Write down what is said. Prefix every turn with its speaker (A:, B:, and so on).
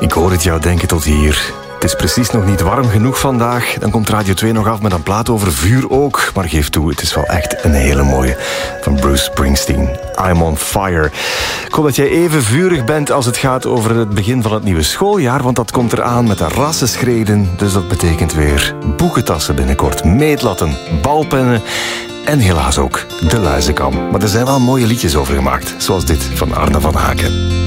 A: Ik hoor het jou denken tot hier. Het is precies nog niet warm genoeg vandaag. Dan komt Radio 2 nog af met een plaat over vuur ook. Maar geef toe, het is wel echt een hele mooie. Van Bruce Springsteen. I'm on fire. Ik hoop dat jij even vurig bent als het gaat over het begin van het nieuwe schooljaar. Want dat komt eraan met de rassenschreden. Dus dat betekent weer boekentassen binnenkort. Meetlatten, balpennen. En helaas ook de luizenkam. Maar er zijn wel mooie liedjes over gemaakt. Zoals dit van Arne van Haken.